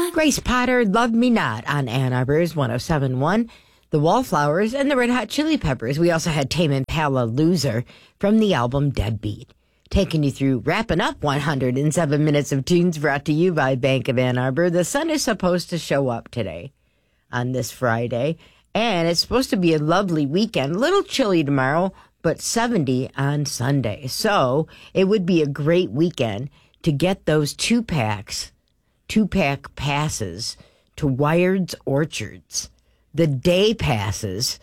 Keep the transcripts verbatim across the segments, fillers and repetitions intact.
Grace Potter, Love Me Not on Ann Arbor's one oh seven point one. The Wallflowers and the Red Hot Chili Peppers. We also had Tame Impala, Loser, from the album Deadbeat. Taking you through, wrapping up one hundred seven minutes of tunes brought to you by Bank of Ann Arbor. The sun is supposed to show up today on this Friday, and it's supposed to be a lovely weekend. A little chilly tomorrow, but seventy on Sunday. So it would be a great weekend to get those two packs, two pack passes to Wired's Orchards. The day passes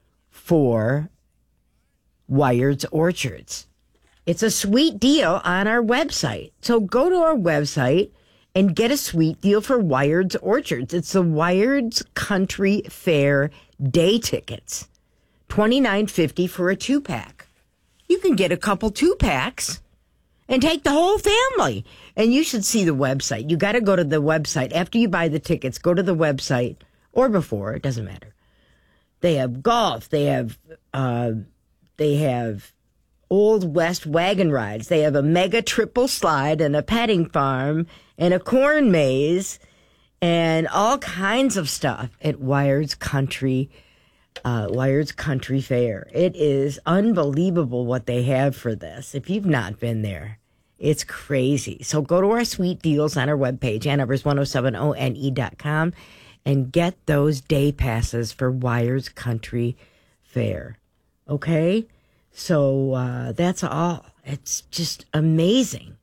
for Wired's Orchards. It's a sweet deal on our website. So go to our website and get a sweet deal for Wired's Orchards. It's the Wired's Country Fair day tickets. twenty-nine fifty for a two-pack. You can get a couple two-packs and take the whole family. And you should see the website. You got to go to the website. After you buy the tickets, go to the website. Or before, it doesn't matter. They have golf. They have uh, they have Old West wagon rides. They have a mega triple slide and a petting farm and a corn maze and all kinds of stuff at Wired's Country uh, Wired's Country Fair. It is unbelievable what they have for this. If you've not been there, it's crazy. So go to our sweet deals on our webpage, Ann Arbor's one oh seven O N E dot com. And get those day passes for Wired's Country Fair. Okay? So uh, that's all. It's just amazing.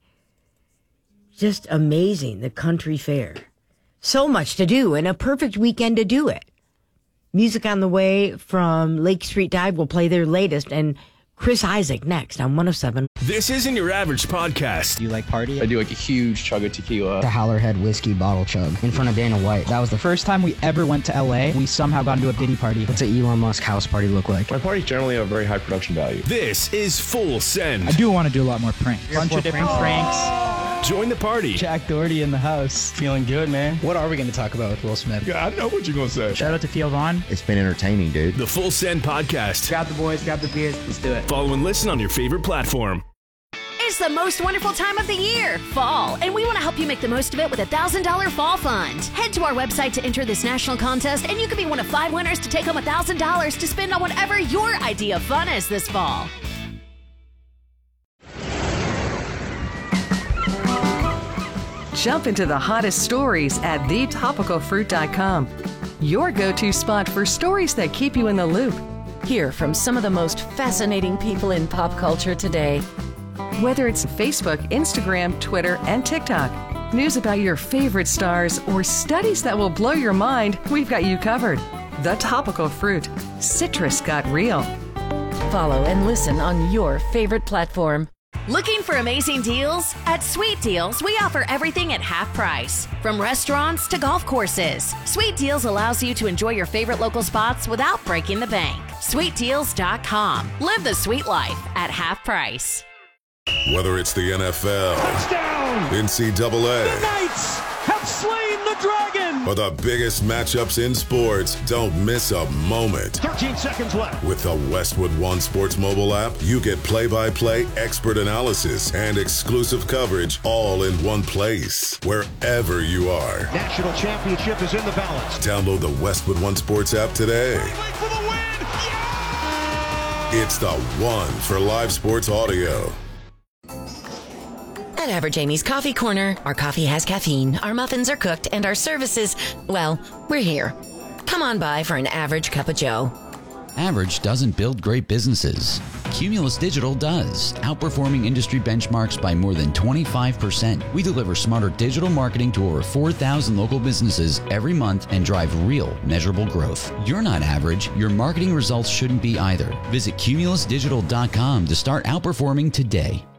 Just amazing, the country fair. So much to do and a perfect weekend to do it. Music on the way from Lake Street Dive. We'll play their latest. And Chris Isaac next on one oh seven. This isn't your average podcast. Do you like party? I do like a huge chug of tequila. The Howlerhead whiskey bottle chug in front of Dana White. That was the first time we ever went to L A. We somehow got into a Diddy party. What's an Elon Musk house party look like? My parties generally have very high production value. This is Full Send. I do want to do a lot more pranks. Bunch of different pranks. pranks. Join the party. Jack Doherty in the house. Feeling good, man. What are we going to talk about with Will Smith? Yeah, I know what you're going to say. Shout out to Theo Vaughn. It's been entertaining, dude. The Full Send podcast. Grab the boys, grab the beers, let's do it. Follow and listen on your favorite platform. It's the most wonderful time of the year, fall, and we want to help you make the most of it with a one thousand dollars Fall Fund. Head to our website to enter this national contest, and you could be one of five winners to take home one thousand dollars to spend on whatever your idea of fun is this fall. Jump into the hottest stories at the topical fruit dot com. Your go-to spot for stories that keep you in the loop. Hear from some of the most fascinating people in pop culture today. Whether it's Facebook, Instagram, Twitter, and TikTok, news about your favorite stars, or studies that will blow your mind, we've got you covered. The Topical Fruit. Citrus got real. Follow and listen on your favorite platform. Looking for amazing deals? At Sweet Deals, we offer everything at half price. From restaurants to golf courses, Sweet Deals allows you to enjoy your favorite local spots without breaking the bank. sweet deals dot com. Live the sweet life at half price. Whether it's the N F L, touchdown, N C double A, the Knights have slain the dragon, or the biggest matchups in sports, don't miss a moment. thirteen seconds left. With the Westwood One Sports mobile app, you get play-by-play, expert analysis, and exclusive coverage all in one place, wherever you are. National championship is in the balance. Download the Westwood One Sports app today. For the win. Yeah! It's the one for live sports audio. At Average Amy's Coffee Corner, our coffee has caffeine, our muffins are cooked, and our services, well, we're here. Come on by for an average cup of joe. Average doesn't build great businesses. Cumulus Digital does, outperforming industry benchmarks by more than twenty-five percent. We deliver smarter digital marketing to over four thousand local businesses every month and drive real, measurable growth. You're not average. Your marketing results shouldn't be either. Visit cumulus digital dot com to start outperforming today.